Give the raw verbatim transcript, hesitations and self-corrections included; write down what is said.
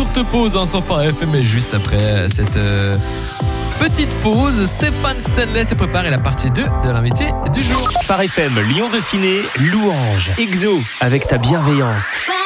courte pause hein, sur Phare F M, mais juste après cette euh, petite pause, Stéphane Stanley se prépare et la partie deux de l'invité du jour. Phare F M, Lyon Dauphiné, Louange, Exo, avec ta bienveillance.